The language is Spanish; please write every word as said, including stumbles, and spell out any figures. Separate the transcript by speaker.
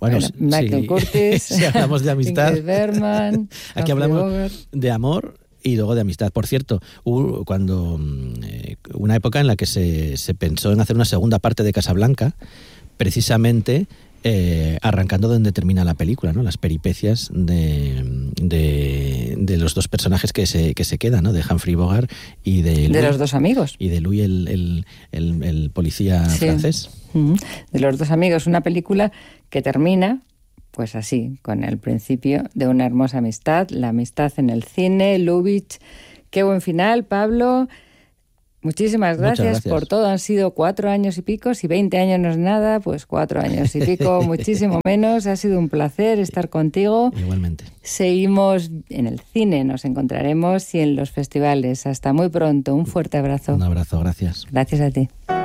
Speaker 1: Bueno,
Speaker 2: bueno, Michael
Speaker 1: sí.
Speaker 2: Curtis,
Speaker 1: si hablamos de amistad,
Speaker 2: Ingrid Bergman,
Speaker 1: aquí
Speaker 2: Humphrey
Speaker 1: hablamos
Speaker 2: Bogart.
Speaker 1: de amor y luego de amistad. Por cierto, hubo cuando eh, una época en la que se, se pensó en hacer una segunda parte de Casablanca, precisamente eh, arrancando donde termina la película, ¿no? Las peripecias de, de, de los dos personajes que se, que se quedan, ¿no? De Humphrey Bogart y de Louis,
Speaker 2: De los dos amigos.
Speaker 1: y de Louis, el, el, el, el policía
Speaker 2: Sí.
Speaker 1: francés.
Speaker 2: Uh-huh. De los dos amigos, una película que termina pues así, con el principio de una hermosa amistad, la amistad en el cine, Lubitsch. Qué buen final, Pablo. Muchísimas gracias,
Speaker 1: gracias
Speaker 2: por todo. Han sido cuatro años y pico. Si veinte años no es nada, pues cuatro años y pico, muchísimo menos. Ha sido un placer estar contigo.
Speaker 1: Igualmente.
Speaker 2: Seguimos en el cine, nos encontraremos y en los festivales. Hasta muy pronto. Un fuerte abrazo.
Speaker 1: Un abrazo, gracias.
Speaker 2: Gracias a ti.